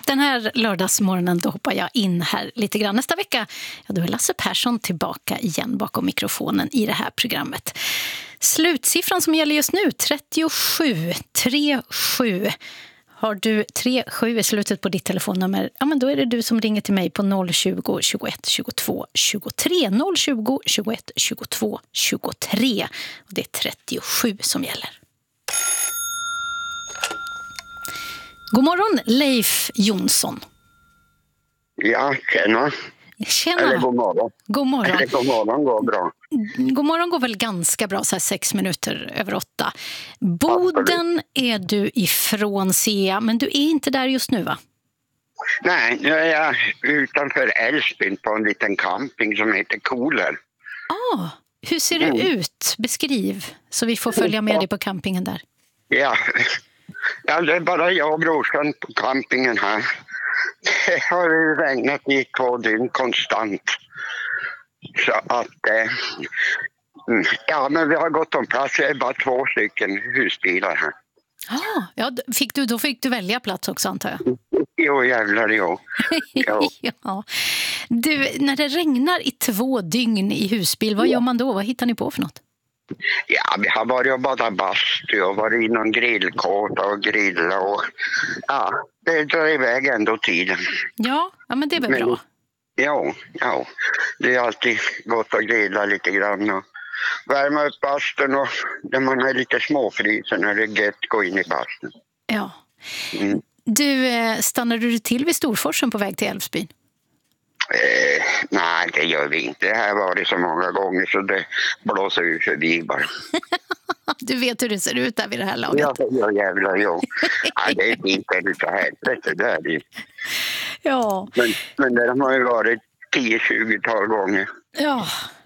Den här lördagsmorgonen då hoppar jag in här lite grann. Nästa vecka då är Lasse Persson tillbaka igen bakom mikrofonen i det här programmet. Slutsiffran som gäller just nu, 37. Har du 37 i slutet på ditt telefonnummer, ja men då är det du som ringer till mig på 020 21 22 23. 020 21 22 23. Och det är 37 som gäller. God morgon, Leif Jonsson. Ja, tjena. Tjena. Eller god morgon. God morgon. Eller god morgon går bra. God morgon går väl ganska bra, så här 6 minuter över 8. Boden är du ifrån, Sea, men du är inte där just nu, va? Nej, nu är jag utanför Älvsbyn på en liten camping som heter Koler. Hur ser det ut? Beskriv, så vi får följa med dig på campingen där. Ja, det är bara jag och brorsan på campingen här. Det har regnat i 2 dygn konstant. Så att, ja men vi har gått om plats, det är bara 2 stycken husbilar här. Ja, då fick du välja plats också, antar jag. Jo, jävlar, jo. Ja. Du, när det regnar i 2 dygn i husbil, vad gör man då? Vad hittar ni på för något? Ja, vi har varit och badat bastu och varit i någon grillkåta och grilla och ja, det drar iväg ändå tiden. Ja men det är väl bra. Ja, det är alltid gott att grilla lite grann och värma upp bastun och när man är lite småfrysen är det gött att gå in i bastun. Ja. Du, stannade du till vid Storforsen på väg till Älvsbyn? Nej, det gör vi inte. Det här var det så många gånger så det blåser ut förbi bara. Du vet hur det ser ut där vid det här laget. Ja jävlar, jo. Ja, det är fint utav helvete där. Ja. Men det har ju varit 10-20-tal gånger. Ja.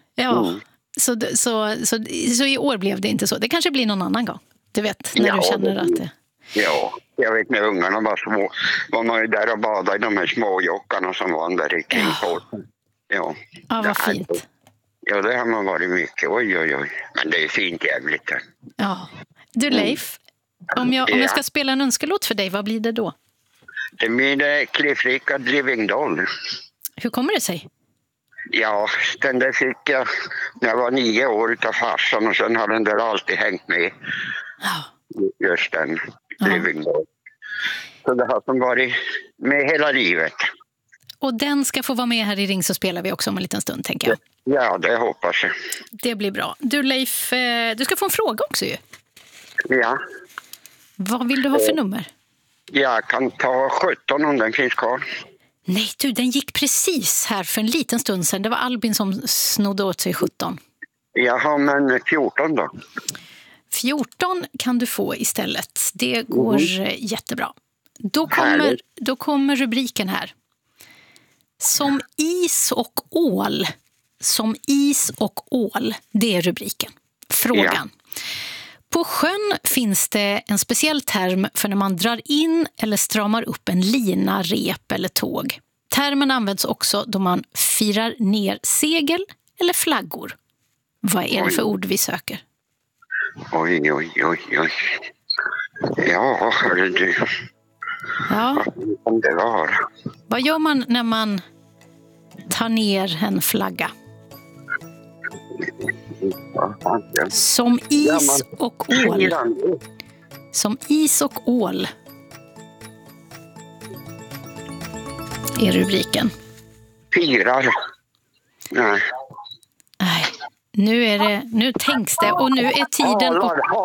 Så i år blev det inte så. Det kanske blir någon annan gång. Du vet, när du känner att det... Ja, jag vet när ungarna var små var man ju där och badade i de här små jockarna som var där i kringporten. Ja, vad fint. Ja, det har man varit mycket. Oj. Men det är fint jävligt där. Ja. Du Leif, om jag ska spela en önskelåt för dig, vad blir det då? Det blir Cliff Richard Living Doll. Hur kommer det sig? Ja, den där fick jag när jag var 9 år utav farsan och sen har den där alltid hängt med. Ja. Just den, Living Doll. Så det har som varit med hela livet. Och den ska få vara med här i Ring så spelar vi också om en liten stund, tänker jag. Ja, det hoppas jag. Det blir bra. Du Leif, du ska få en fråga också ju. Ja. Vad vill du ha för nummer? Jag kan ta 17 om den finns kvar. Nej du, den gick precis här för en liten stund sedan. Det var Albin som snodde åt sig 17. Jaha, men 14 då? 14 kan du få istället. Det går jättebra. Då kommer rubriken här. Som is och ål. Som is och ål. Det är rubriken. Frågan. Ja. På sjön finns det en speciell term för när man drar in eller stramar upp en lina, rep eller tåg. Termen används också då man firar ner segel eller flaggor. Vad är det för ord vi söker? Oj. Ja, hörru du. Ja. Om det var. Vad gör man när man tar ner en flagga? Som is och ål. Som is och ål. Är rubriken. Firar. Nej. Nu tänks det och nu är tiden...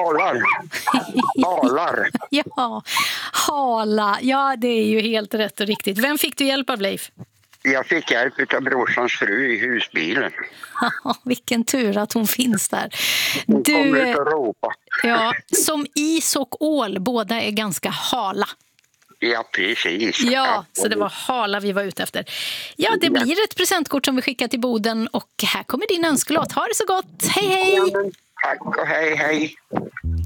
Halar. Ja, hala. Ja, det är ju helt rätt och riktigt. Vem fick du hjälp av, Leif? Jag fick hjälp av brorsans fru i husbilen. Vilken tur att hon finns där. Hon kommer ut och ropa. Ja, som is och ål, båda är ganska hala. Ja, precis. Ja, så det var hala vi var ute efter. Ja, det blir ett presentkort som vi skickar till Boden och här kommer din önskelåt. Ha det så gott. Hej, hej! Tack och hej.